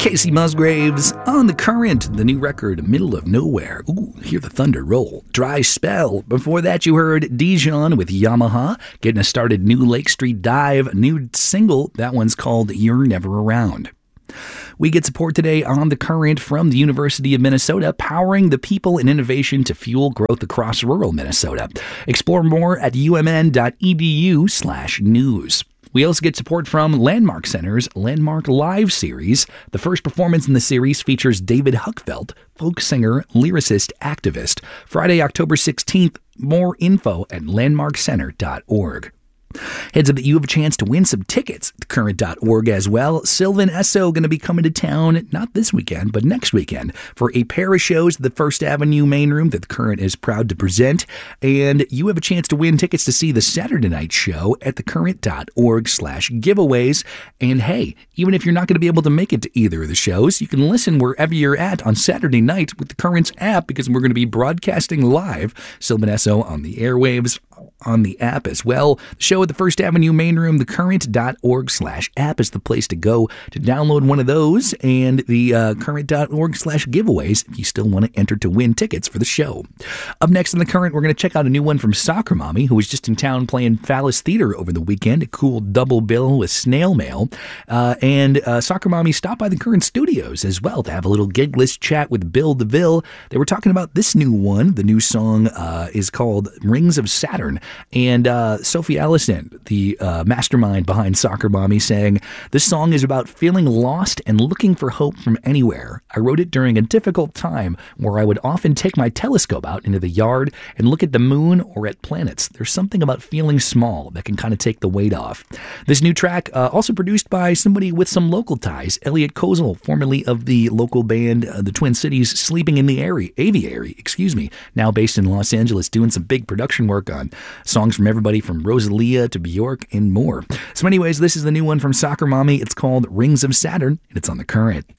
Casey Musgraves on The Current, the new record, Middle of Nowhere. Ooh, hear the thunder roll. Dry Spell. Before that, you heard Dijon with Yamaha, getting us started. New Lake Street Dive, new single. That one's called You're Never Around. We get support today on The Current from the University of Minnesota, powering the people and innovation to fuel growth across rural Minnesota. Explore more at umn.edu/news. We also get support from Landmark Center's Landmark Live series. The first performance in the series features David Huckfeld, folk singer, lyricist, activist. Friday, October 16th. More info at landmarkcenter.org. Heads up that you have a chance to win some tickets at thecurrent.org as well. Sylvan Esso going to be coming to town, not this weekend, but next weekend, for a pair of shows at the First Avenue main room that the Current is proud to present. And you have a chance to win tickets to see the Saturday night show at thecurrent.org/giveaways. And hey, even if you're not going to be able to make it to either of the shows, you can listen wherever you're at on Saturday night with the Current's app, because we're going to be broadcasting live Sylvan Esso on the airwaves, on the app as well. The show at the First Avenue main room, thecurrent.org/app is the place to go to download one of those, and the current.org/giveaways if you still want to enter to win tickets for the show. Up next in The Current, we're going to check out a new one from Soccer Mommy, who was just in town playing Phallus Theater over the weekend, a cool double bill with Snail Mail. And Soccer Mommy stopped by the Current studios as well to have a little gigless chat with Bill DeVille. They were talking about this new one. The new song is called Rings of Saturn. And Sophie Allison, the mastermind behind Soccer Mommy, saying, "This song is about feeling lost and looking for hope from anywhere. I wrote it during a difficult time where I would often take my telescope out into the yard and look at the moon or at planets. There's something about feeling small that can kind of take the weight off." This new track, also produced by somebody with some local ties, Elliot Kozel, formerly of the local band, the Twin Cities Sleeping in the Aviary, now based in Los Angeles, doing some big production work on songs from everybody from Rosalia to Bjork and more. So anyways, this is the new one from Soccer Mommy. It's called Rings of Saturn, and it's on The Current.